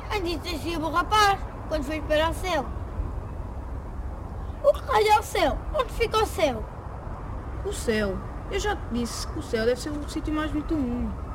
Antes descia o rapaz, quando fui para o céu. O que raio é o céu? Onde fica o céu? O céu. Eu já te disse que o céu deve ser o sítio mais bonito do mundo.